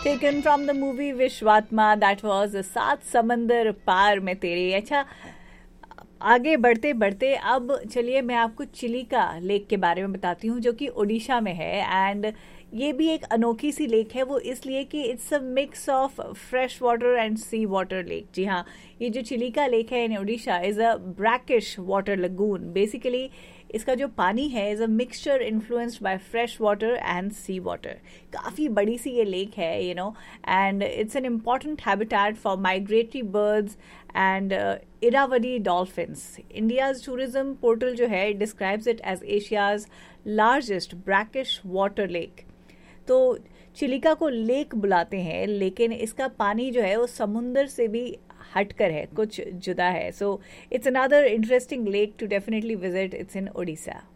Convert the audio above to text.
Taken from the movie Vishwatma, that was सात समंदर पार में तेरे। अच्छा, आगे बढ़ते बढ़ते अब चलिए मैं आपको चिलिका लेक के बारे में बताती हूँ, जो कि ओडिशा में है। एंड ये भी एक अनोखी सी लेक है, वो इसलिए कि it's a mix of fresh water and C water lake. जी हाँ, ये जो चिलिका लेक है इन Odisha is a brackish water lagoon. Basically इसका जो पानी है is a mixture influenced by fresh water and C water. काफ़ी बड़ी सी ये लेक है, and it's an important habitat for migratory birds and Irrawaddy dolphins. India's tourism portal जो है describes it as Asia's largest brackish water lake. तो चिलिका को lake बुलाते हैं, लेकिन इसका पानी जो है वो समुंदर से भी हटकर है, कुछ जुदा है। So it's another interesting lake to definitely visit. It's in Odisha.